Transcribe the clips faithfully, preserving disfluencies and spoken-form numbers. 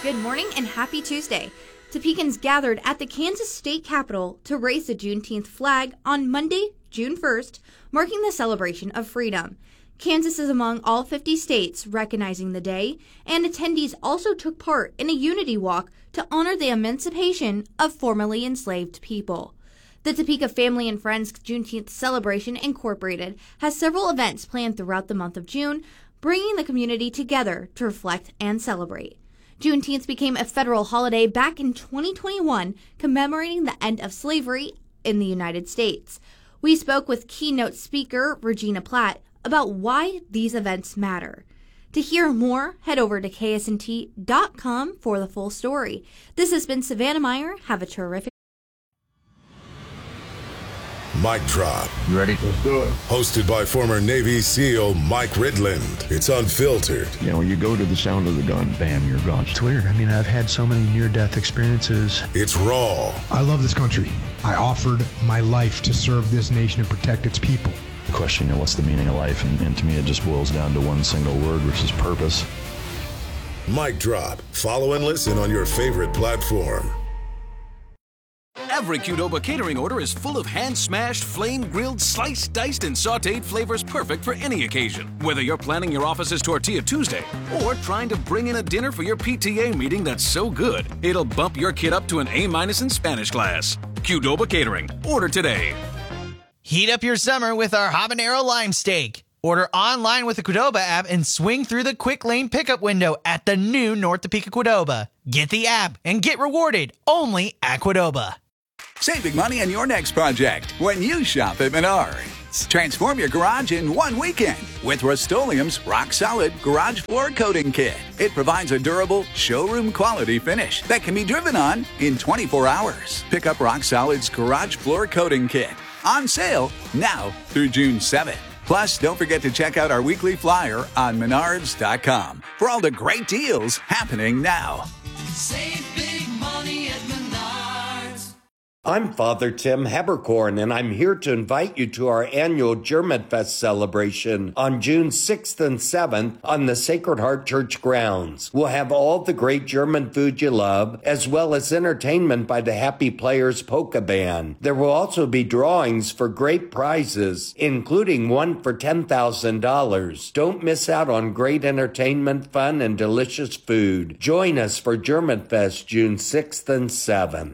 Good morning and happy Tuesday. Topekans gathered at the Kansas State Capitol to raise the Juneteenth flag on Monday, June first, marking the celebration of freedom. Kansas is among all fifty states recognizing the day, and attendees also took part in a unity walk to honor the emancipation of formerly enslaved people. The Topeka Family and Friends Juneteenth Celebration Incorporated has several events planned throughout the month of June, bringing the community together to reflect and celebrate. Juneteenth became a federal holiday back in twenty twenty-one, commemorating the end of slavery in the United States. We spoke with keynote speaker Regina Platt about why these events matter. To hear more, head over to K S N T dot com for the full story. This has been Savannah Meyer. Have a terrific Mic Drop. You ready? Let's do it. Hosted by former Navy SEAL Mike Ridland. It's unfiltered. You know, when you go to the sound of the gun, bam, you're gone. It's weird. I mean, I've had so many near-death experiences. It's raw. I love this country. I offered my life to serve this nation and protect its people. The question, you know, what's the meaning of life? And, and to me, it just boils down to one single word, which is purpose. Mic Drop. Follow and listen on your favorite platform. Every Qdoba catering order is full of hand-smashed, flame-grilled, sliced, diced, and sautéed flavors perfect for any occasion. Whether you're planning your office's Tortilla Tuesday or trying to bring in a dinner for your P T A meeting that's so good, it'll bump your kid up to an A-minus in Spanish class. Qdoba Catering. Order today. Heat up your summer with our habanero lime steak. Order online with the Qdoba app and swing through the quick lane pickup window at the new North Topeka Qdoba. Get the app and get rewarded only at Qdoba. Save big money on your next project when you shop at Menards. Transform your garage in one weekend with Rust-Oleum's Rock Solid Garage Floor Coating Kit. It provides a durable, showroom quality finish that can be driven on in twenty-four hours. Pick up Rock Solid's Garage Floor Coating Kit. On sale now through June seventh. Plus, don't forget to check out our weekly flyer on menards dot com for all the great deals happening now. Save big money at Menards. I'm Father Tim Haberkorn, and I'm here to invite you to our annual Germanfest celebration on June sixth and seventh on the Sacred Heart Church grounds. We'll have all the great German food you love, as well as entertainment by the Happy Players Polka Band. There will also be drawings for great prizes, including one for ten thousand dollars. Don't miss out on great entertainment, fun, and delicious food. Join us for Germanfest June sixth and seventh.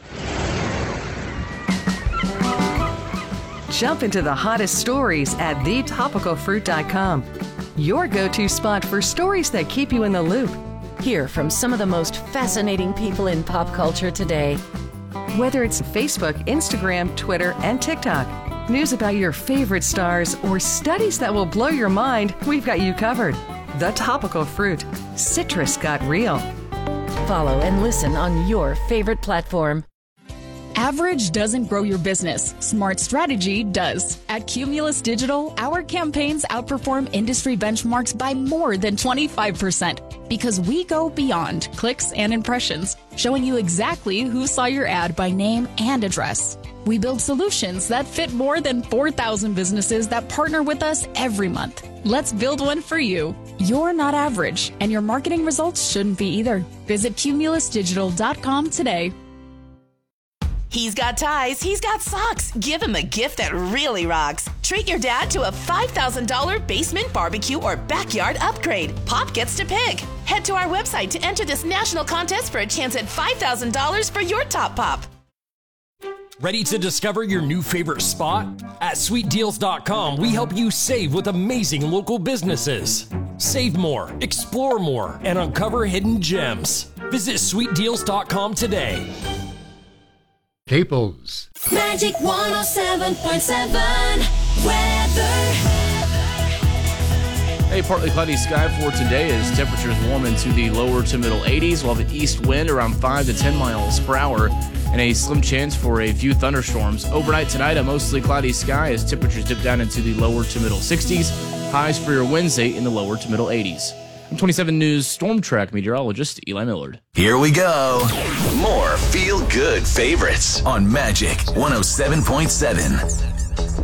Jump into the hottest stories at the topical fruit dot com. Your go-to spot for stories that keep you in the loop. Hear from some of the most fascinating people in pop culture today. Whether it's Facebook, Instagram, Twitter, and TikTok, news about your favorite stars, or studies that will blow your mind, we've got you covered. The Topical Fruit. Citrus got real. Follow and listen on your favorite platform. Average doesn't grow your business. Smart strategy does. At Cumulus Digital, our campaigns outperform industry benchmarks by more than twenty-five percent because we go beyond clicks and impressions, showing you exactly who saw your ad by name and address. We build solutions that fit more than four thousand businesses that partner with us every month. Let's build one for you. You're not average, and your marketing results shouldn't be either. Visit cumulus digital dot com today. He's got ties, he's got socks. Give him a gift that really rocks. Treat your dad to a five thousand dollars basement barbecue or backyard upgrade. Pop gets to pick. Head to our website to enter this national contest for a chance at five thousand dollars for your top pop. Ready to discover your new favorite spot? At sweet deals dot com, we help you save with amazing local businesses. Save more, explore more, and uncover hidden gems. Visit sweet deals dot com today. Staples. Magic one oh seven point seven weather. A partly cloudy sky for today as temperatures warm into the lower to middle eighties. We'll have an east wind around five to ten miles per hour and a slim chance for a few thunderstorms. Overnight tonight, a mostly cloudy sky as temperatures dip down into the lower to middle sixties. Highs for your Wednesday in the lower to middle eighties. I'm twenty-seven News Storm Track meteorologist Eli Millard. Here we go. More feel-good favorites on Magic one oh seven point seven.